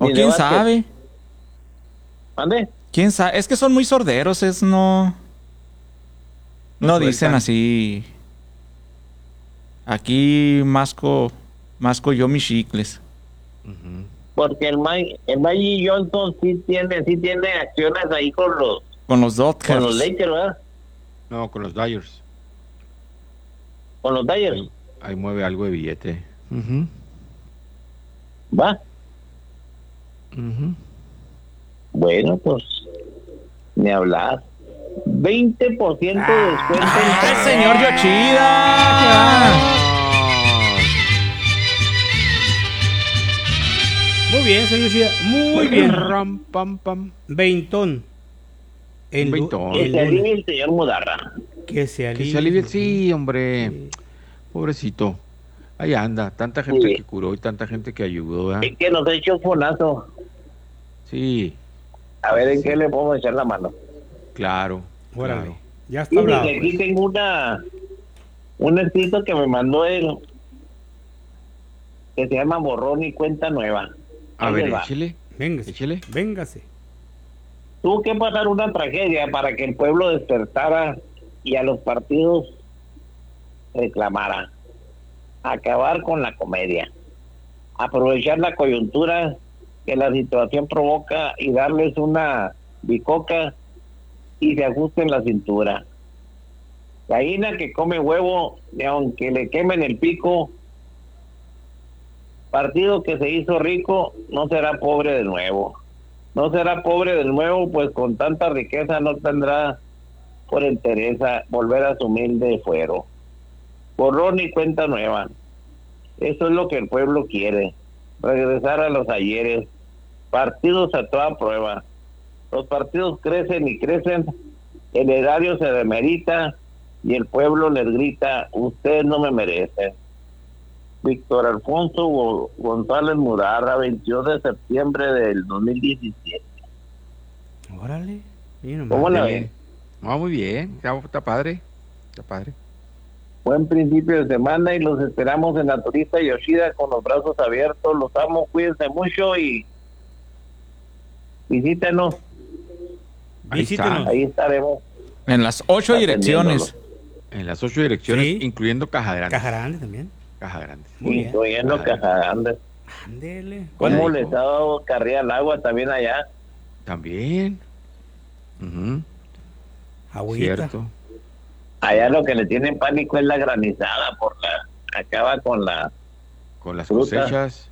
O quién sabe. ¿Mande? ¿Quién sabe? Es que son muy sorderos, no dicen así. Aquí masco yo mis chicles. Porque el Magic Johnson sí tiene acciones ahí con los Dodgers. Lakers, ¿verdad? No, con los Dyers. Con los Dyers. Ahí mueve algo de billete. ¿Va? Bueno, pues, ni hablar. 20% de descuento. ¡Ah, señor Yoshida! Muy bien, señor Yoshida. Muy bien. Ram, pam, pam. Veintón. Que se alivie el señor Mudarra. Que se alivie. Que se alivie, sí, hombre. Sí. Pobrecito. Ahí anda. Tanta gente que curó y tanta gente que ayudó, ¿verdad? Es que nos ha hecho fonazo. Sí. A ver en qué le podemos echar la mano. Claro. Órale. Claro. Ya está hablado. Aquí pues tengo un escrito que me mandó él, que se llama Borrón y Cuenta Nueva. A ver, échele. Véngase. Tuvo que pasar una tragedia para que el pueblo despertara y a los partidos reclamara. Acabar con la comedia. Aprovechar la coyuntura que la situación provoca y darles una bicoca y se ajusten la cintura. Gallina que come huevo, y aunque le quemen el pico, partido que se hizo rico no será pobre de nuevo. No será pobre de nuevo, pues con tanta riqueza no tendrá por entereza volver a su humilde fuero. Borrón y cuenta nueva. Eso es lo que el pueblo quiere. Regresar a los ayeres. Partidos a toda prueba. Los partidos crecen y crecen, el erario se demerita y el pueblo les grita, ustedes no me merecen. Víctor Alfonso González Mudarra, 22 de septiembre del 2017. Órale. ¿Cómo la ven? Muy bien, está padre. Está padre. Buen principio de semana y los esperamos en la Turista Yoshida con los brazos abiertos. Los amo, cuídense mucho y visítenos. Ahí estaremos. En las 8 direcciones. En las 8 direcciones, sí, incluyendo Caja Grande. Caja Grande también. Caja Grande. Incluyendo Caja Grande. Ándele. ¿Cómo les ha dado carrera al agua también allá? También. Agüita. Cierto. Allá lo que le tienen pánico es la granizada, acaba con las fruta. Cosechas.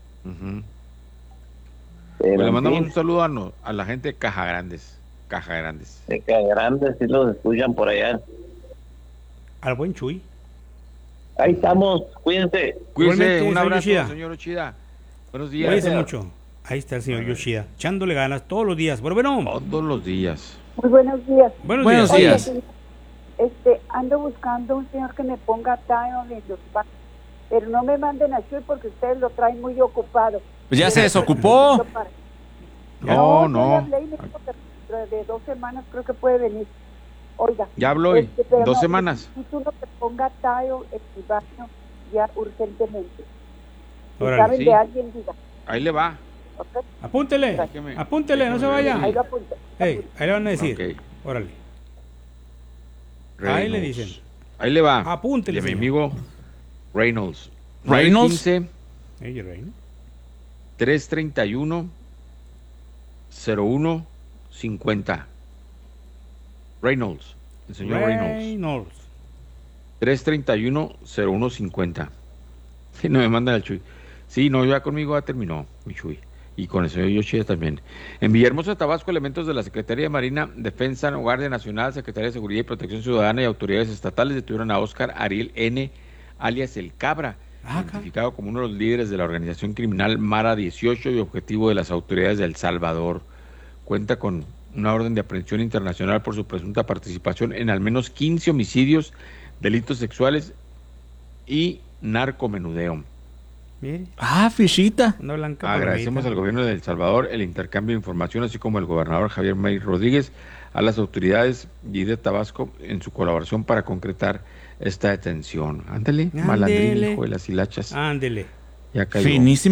Pues le mandamos un saludo a la gente de Caja Grandes. Caja Grandes. De Caja Grandes, sí los escuchan por allá. Al buen Chuy. Ahí estamos, cuídense. Cuídense, un abrazo, señor Yoshida. Buenos días. Cuídense mucho. Ahí está el señor Yoshida, echándole ganas todos los días. Bueno. Todos los días. Muy buenos días. Buenos días. Oye, ando buscando un señor que me ponga tile en los bancos, pero no me manden a Chuy porque ustedes lo traen muy ocupado. Pues ya se desocupó. No. Ya hablé y me dijo que de 2 semanas creo que puede venir. Oiga. Ya habló hoy. 2 semanas. Y tú no te ponga tile en tu baño ya urgentemente. Si Órale, saben de alguien, diga. Ahí le va. ¿Okay? Apúntele, no se vaya. Ahí lo apunte. Ahí le van a decir. Okay. Órale. Reynolds. Ahí le dicen. Ahí le va. Apúntele. Y a mi amigo Reynolds. 15 331 01 50. Reynolds. El señor Reynolds. 331 01 50. Si no me mandan al Chuy. Sí, no, ya conmigo ya terminó, mi Chuy. Y con el señor Yoshida también. En Villahermosa, Tabasco, elementos de la Secretaría de Marina, Defensa, Guardia Nacional, Secretaría de Seguridad y Protección Ciudadana y autoridades estatales detuvieron a Óscar Ariel N., alias El Cabra, identificado como uno de los líderes de la organización criminal Mara 18 y objetivo de las autoridades de El Salvador. Cuenta con una orden de aprehensión internacional por su presunta participación en al menos 15 homicidios, delitos sexuales y narcomenudeo. Fichita. Agradecemos al gobierno de El Salvador el intercambio de información, así como al gobernador Javier May Rodríguez, a las autoridades y de Tabasco en su colaboración para concretar esta detención. Ándale, malandrín, hijo de las hilachas. Ándele. Ya cayó. Finísimo.